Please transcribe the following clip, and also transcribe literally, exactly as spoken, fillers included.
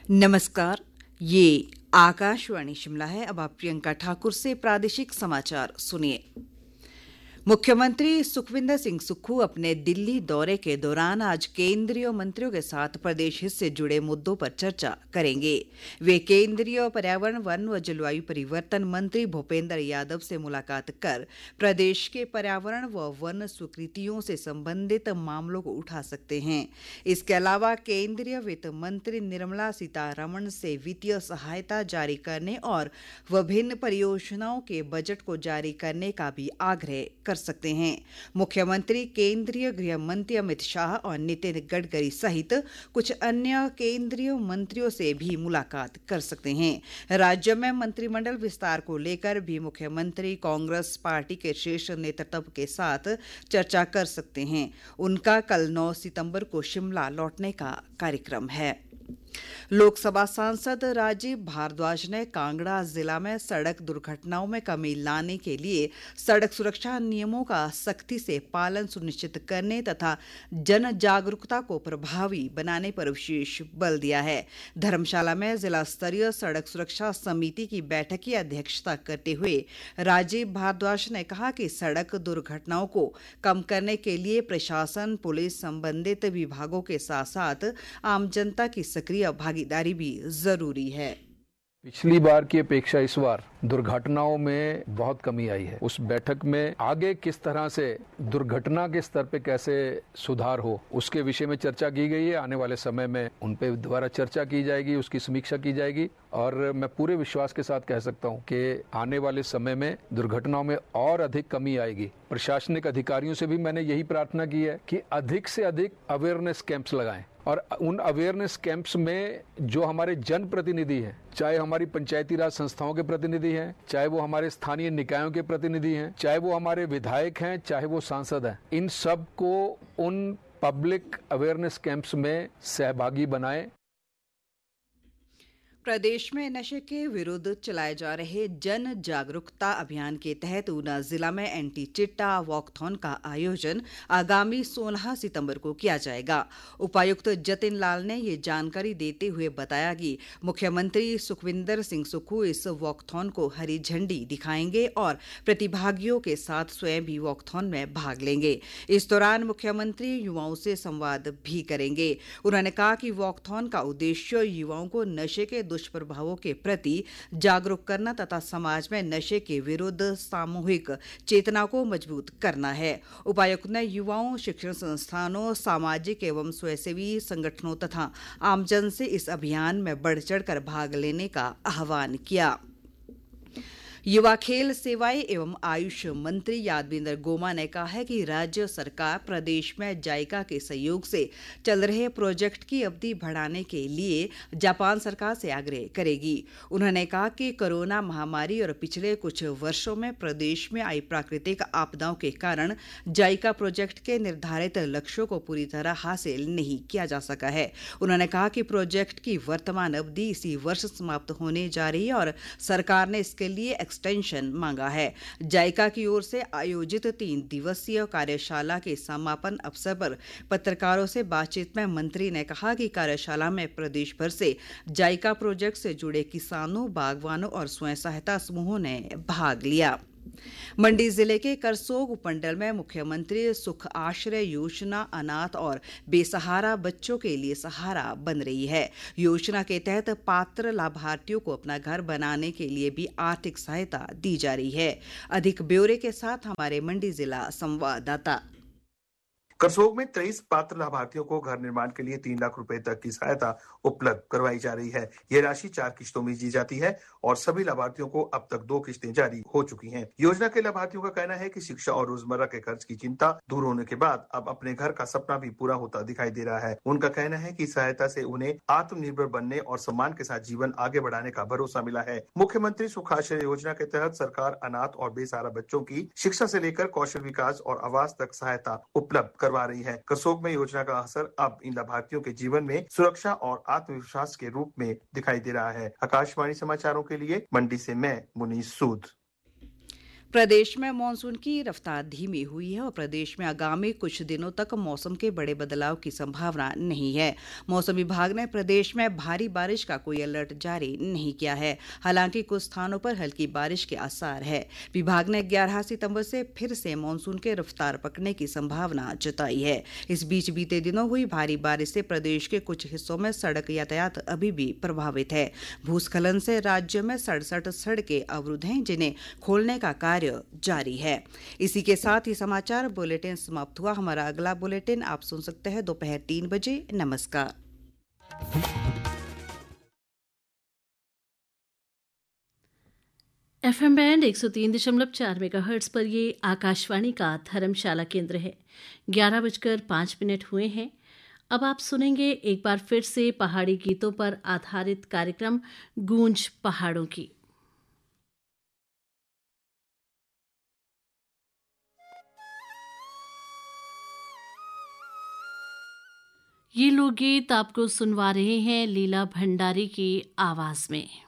नमस्कार, ये आकाशवाणी शिमला है। अब आप प्रियंका ठाकुर से प्रादेशिक समाचार सुनिए। मुख्यमंत्री सुखविंदर सिंह सुक्खू अपने दिल्ली दौरे के दौरान आज केंद्रीय मंत्रियों के साथ प्रदेश हित से जुड़े मुद्दों पर चर्चा करेंगे। वे केंद्रीय पर्यावरण, वन व जलवायु परिवर्तन मंत्री भूपेंद्र यादव से मुलाकात कर प्रदेश के पर्यावरण व वन स्वीकृतियों से संबंधित मामलों को उठा सकते हैं। इसके अलावा केंद्रीय वित्त मंत्री निर्मला सीतारमण से वित्तीय सहायता जारी करने और विभिन्न परियोजनाओं के बजट को जारी करने का भी आग्रह कर सकते हैं। मुख्यमंत्री केंद्रीय गृह मंत्री अमित शाह और नितिन गडकरी सहित कुछ अन्य केंद्रीय मंत्रियों से भी मुलाकात कर सकते हैं। राज्य में मंत्रिमंडल विस्तार को लेकर भी मुख्यमंत्री कांग्रेस पार्टी के शीर्ष नेतृत्व के साथ चर्चा कर सकते हैं। उनका कल नौ सितंबर को शिमला लौटने का कार्यक्रम है। लोकसभा सांसद राजीव भारद्वाज ने कांगड़ा जिला में सड़क दुर्घटनाओं में कमी लाने के लिए सड़क सुरक्षा नियमों का सख्ती से पालन सुनिश्चित करने तथा जन जागरूकता को प्रभावी बनाने पर विशेष बल दिया है। धर्मशाला में जिला स्तरीय सड़क सुरक्षा समिति की बैठक की अध्यक्षता करते हुए राजीव भारद्वाज ने कहा कि सड़क दुर्घटनाओं को कम करने के लिए प्रशासन, पुलिस, संबंधित विभागों के साथ साथ आम जनता की सक्रिय भागीदारी भी जरूरी है। पिछली बार की अपेक्षा इस बार दुर्घटनाओं में बहुत कमी आई है। उस बैठक में आगे किस तरह से दुर्घटना के स्तर पे कैसे सुधार हो उसके विषय में चर्चा की गई है। आने वाले समय में उन पे दोबारा चर्चा की जाएगी, उसकी समीक्षा की जाएगी और मैं पूरे विश्वास के साथ कह सकता हूं कि आने वाले समय में दुर्घटनाओं में और अधिक कमी आएगी। प्रशासनिक अधिकारियों से भी मैंने यही प्रार्थना की है कि अधिक से अधिक अवेयरनेस कैंप्स लगाएं और उन अवेयरनेस कैंप्स में जो हमारे जनप्रतिनिधि हैं, चाहे हमारी पंचायती राज संस्थाओं के प्रतिनिधि हैं, चाहे वो हमारे स्थानीय निकायों के प्रतिनिधि हैं, चाहे वो हमारे विधायक हैं, चाहे वो सांसद हैं, इन सब को उन पब्लिक अवेयरनेस कैंप्स में सहभागी बनाएं। प्रदेश में नशे के विरुद्ध चलाए जा रहे जन जागरूकता अभियान के तहत ऊना जिला में एंटी चिट्टा वॉकथॉन का आयोजन आगामी सोलह सितंबर को किया जाएगा। उपायुक्त जतिन लाल ने ये जानकारी देते हुए बताया कि मुख्यमंत्री सुखविंदर सिंह सुक्खू इस वॉकथॉन को हरी झंडी दिखाएंगे और प्रतिभागियों के साथ स्वयं भी वॉकथॉन में भाग लेंगे। इस दौरान मुख्यमंत्री युवाओं से संवाद भी करेंगे। उन्होंने कहा कि वॉकथॉन का उद्देश्य युवाओं को नशे के दुष्प्रभावों के प्रति जागरूक करना तथा समाज में नशे के विरुद्ध सामूहिक चेतना को मजबूत करना है। उपायुक्त ने युवाओं, शिक्षण संस्थानों, सामाजिक एवं स्वयंसेवी संगठनों तथा आमजन से इस अभियान में बढ़ चढ़कर भाग लेने का आह्वान किया। युवा खेल सेवाएं एवं आयुष मंत्री यादविंदर गोमा ने कहा है कि राज्य सरकार प्रदेश में जाइका के सहयोग से चल रहे प्रोजेक्ट की अवधि बढ़ाने के लिए जापान सरकार से आग्रह करेगी। उन्होंने कहा कि कोरोना महामारी और पिछले कुछ वर्षों में प्रदेश में आई प्राकृतिक आपदाओं के कारण जाइका प्रोजेक्ट के निर्धारित लक्ष्यों को पूरी तरह हासिल नहीं किया जा सका है। उन्होंने कहा कि प्रोजेक्ट की वर्तमान अवधि इसी वर्ष समाप्त होने जा रही है और सरकार ने इसके लिए एक्सटेंशन मांगा है। जाइका की ओर से आयोजित तीन दिवसीय कार्यशाला के समापन अवसर पर पत्रकारों से बातचीत में मंत्री ने कहा कि कार्यशाला में प्रदेश भर से जाइका प्रोजेक्ट से जुड़े किसानों, बागवानों और स्वयं सहायता समूहों ने भाग लिया। मंडी जिले के करसोग उपमंडल में मुख्यमंत्री सुख आश्रय योजना अनाथ और बेसहारा बच्चों के लिए सहारा बन रही है। योजना के तहत पात्र लाभार्थियों को अपना घर बनाने के लिए भी आर्थिक सहायता दी जा रही है। अधिक ब्यौरे के साथ हमारे मंडी जिला संवाददाता। करसोग में तेईस पात्र लाभार्थियों को घर निर्माण के लिए तीन लाख रुपए तक की सहायता उपलब्ध करवाई जा रही है। ये राशि चार किश्तों में दी जाती है और सभी लाभार्थियों को अब तक दो किश्तें जारी हो चुकी हैं। योजना के लाभार्थियों का कहना है कि शिक्षा और रोजमर्रा के खर्च की चिंता दूर होने के बाद अब अपने घर का सपना भी पूरा होता दिखाई दे रहा है। उनका कहना है कि सहायता से उन्हें आत्मनिर्भर बनने और सम्मान के साथ जीवन आगे बढ़ाने का भरोसा मिला है। मुख्यमंत्री सुख आश्रय योजना के तहत सरकार अनाथ और बेसहारा बच्चों की शिक्षा से लेकर कौशल विकास और आवास तक सहायता उपलब्ध करवा रही है। करसोग में योजना का असर अब इन लाभार्थियों के जीवन में सुरक्षा और आत्मविश्वास के रूप में दिखाई दे रहा है। आकाशवाणी समाचारों के लिए मंडी से मैं मुनीस सूद। प्रदेश में मानसून की रफ्तार धीमी हुई है और प्रदेश में आगामी कुछ दिनों तक मौसम के बड़े बदलाव की संभावना नहीं है। मौसम विभाग ने प्रदेश में भारी बारिश का कोई अलर्ट जारी नहीं किया है। हालांकि कुछ स्थानों पर हल्की बारिश के आसार है। विभाग ने ग्यारह सितंबर से फिर से मानसून के रफ्तार पकड़ने की संभावना जताई है। इस बीच बीते दिनों हुई भारी बारिश से प्रदेश के कुछ हिस्सों में सड़क यातायात अभी भी प्रभावित है। भूस्खलन से राज्य में सड़सठ सड़कें अवरुद्ध हैं, जिन्हें खोलने का कार्य जारी है। इसी के साथ ही समाचार बुलेटिन समाप्त हुआ। हमारा अगला बुलेटिन आप सुन सकते हैं दोपहर तीन बजे। नमस्कार। एफएम बैंड एक सौ तीन दशमलव चार मेगाहर्ट्ज पर ये आकाशवाणी का धर्मशाला केंद्र है। ग्यारह बजकर पाँच मिनट हुए हैं। अब आप सुनेंगे एक बार फिर से पहाड़ी गीतों पर आधारित कार्यक्रम गूंज पहाड़ों की। ये लोकगीत आपको सुनवा रहे हैं लीला भंडारी की आवाज में।